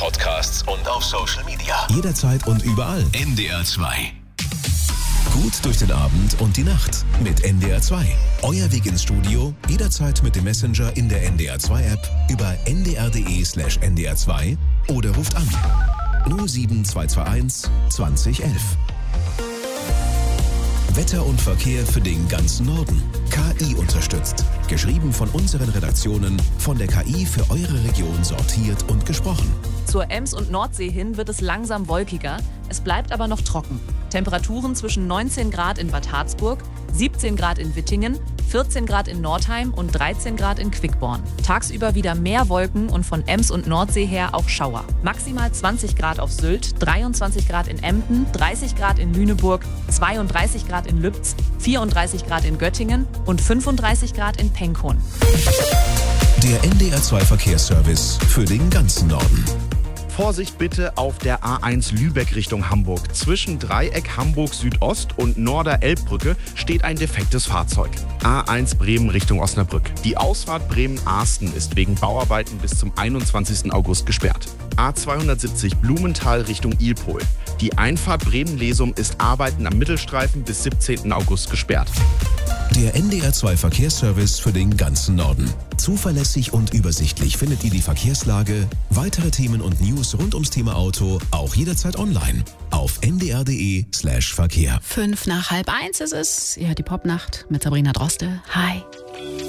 Podcasts und auf Social Media. Jederzeit und überall. NDR 2. Gut durch den Abend und die Nacht mit NDR 2. Euer Weg ins Studio, jederzeit mit dem Messenger in der NDR 2 App über ndr.de/ndr2 oder ruft an 07221 2011. Wetter und Verkehr für den ganzen Norden. KI unterstützt. Geschrieben von unseren Redaktionen, von der KI für eure Region sortiert und gesprochen. Zur Ems- und Nordsee hin wird es langsam wolkiger. Es bleibt aber noch trocken. Temperaturen zwischen 19 Grad in Bad Harzburg, 17 Grad in Wittingen, 14 Grad in Nordheim und 13 Grad in Quickborn. Tagsüber wieder mehr Wolken und von Ems und Nordsee her auch Schauer. Maximal 20 Grad auf Sylt, 23 Grad in Emden, 30 Grad in Lüneburg, 32 Grad in Lübz, 34 Grad in Göttingen und 35 Grad in Penkow. Der NDR 2 Verkehrsservice für den ganzen Norden. Vorsicht bitte auf der A1 Lübeck Richtung Hamburg. Zwischen Dreieck Hamburg Südost und Norder-Elbbrücke steht ein defektes Fahrzeug. A1 Bremen Richtung Osnabrück. Die Ausfahrt Bremen-Arsten ist wegen Bauarbeiten bis zum 21. August gesperrt. A270 Blumenthal Richtung Ilpol. Die Einfahrt Bremen-Lesum ist Arbeiten am Mittelstreifen bis 17. August gesperrt. Der NDR 2 Verkehrsservice für den ganzen Norden. Zuverlässig und übersichtlich findet ihr die Verkehrslage, weitere Themen und News rund ums Thema Auto auch jederzeit online auf ndr.de/Verkehr. 1:05 ist es. Ja, die Popnacht mit Sabrina Droste. Hi.